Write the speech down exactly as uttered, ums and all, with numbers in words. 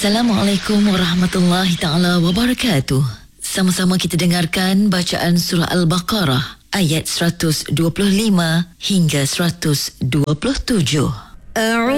Assalamualaikum warahmatullahi taala wabarakatuh. Sama-sama kita dengarkan bacaan surah Al-Baqarah ayat seratus dua puluh lima hingga seratus dua puluh tujuh.